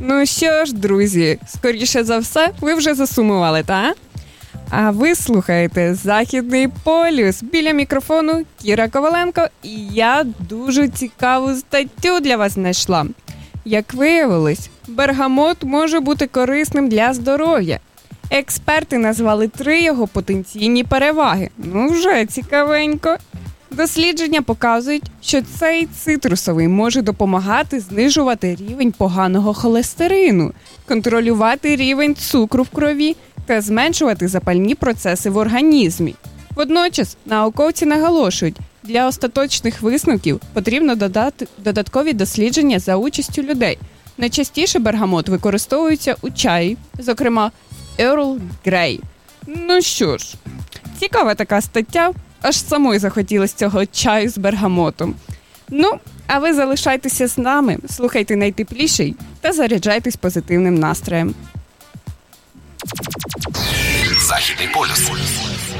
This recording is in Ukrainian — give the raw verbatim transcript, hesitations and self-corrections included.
Ну що ж, друзі, скоріше за все, ви вже засумували, та? А ви слухаєте «Західний полюс». Біля мікрофону Кіра Коваленко, і я дуже цікаву статтю для вас знайшла. Як виявилось, бергамот може бути корисним для здоров'я. Експерти назвали три його потенційні переваги. Ну вже цікавенько. Дослідження показують, що цей цитрусовий може допомагати знижувати рівень поганого холестерину, контролювати рівень цукру в крові та зменшувати запальні процеси в організмі. Водночас, науковці наголошують, для остаточних висновків потрібно додати додаткові дослідження за участю людей. Найчастіше бергамот використовується у чаї, зокрема Earl Grey. Ну що ж, цікава така стаття, аж самої захотілося цього чаю з бергамотом. Ну, а ви залишайтеся з нами, слухайте найтепліший та заряджайтесь позитивним настроєм. Західний полюс.